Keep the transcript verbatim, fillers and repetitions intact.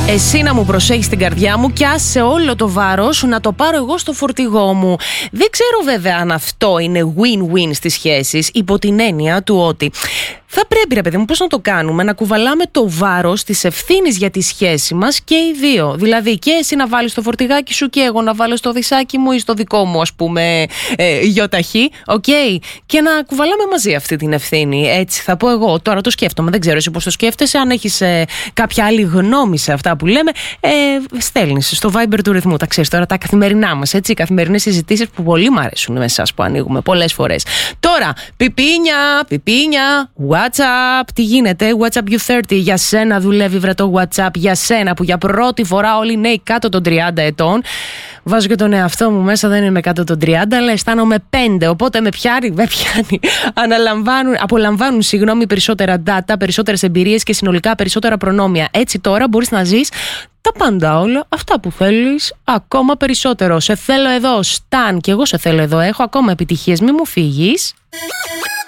Εσύ να μου προσέχεις την καρδιά μου και άσε όλο το βάρος να το πάρω εγώ στο φορτηγό μου. Δεν ξέρω βέβαια αν αυτό είναι win-win στις σχέσεις, υπό την έννοια του ότι θα πρέπει, ρε παιδί μου, πώς να το κάνουμε, να κουβαλάμε το βάρος της ευθύνης για τη σχέση μας και οι δύο. Δηλαδή και εσύ να βάλεις το φορτηγάκι σου και εγώ να βάλω στο δισάκι μου ή στο δικό μου, ας πούμε, ε, γιοταχή, οκ. Okay? Και να κουβαλάμε μαζί αυτή την ευθύνη. Έτσι θα πω εγώ. Τώρα το σκέφτομαι. Δεν ξέρω εσύ πώς το σκέφτεσαι. Αν έχεις ε, κάποια άλλη γνώμη σε αυτά που λέμε, ε, στέλνεις στο Viber του Ρυθμού. Τα ξέρεις τώρα, τα καθημερινά μας. Έτσι, οι καθημερινές συζητήσεις που πολύ μου αρέσουν με εσάς που ανοίγουμε πολλές φορές. Τώρα, πιπίνια, πιπίνια, WhatsApp, τι γίνεται, WhatsApp γιου θέρτι, για σένα δουλεύει βρε το WhatsApp, για σένα που για πρώτη φορά όλοι οι νέοι κάτω των τριάντα ετών, βάζω και τον εαυτό μου μέσα, δεν είμαι κάτω των τριάντα, αλλά αισθάνομαι πέντε, οπότε με πιάνει, με πιάνει, αναλαμβάνουν, απολαμβάνουν, συγγνώμη, περισσότερα data, περισσότερες εμπειρίες και συνολικά περισσότερα προνόμια. Έτσι τώρα μπορείς να ζεις τα πάντα όλα, αυτά που θέλεις, ακόμα περισσότερο. Σε θέλω εδώ, Σταν, και εγώ σε θέλω εδώ, έχω ακόμα επιτυχίες, μη μου φύγεις.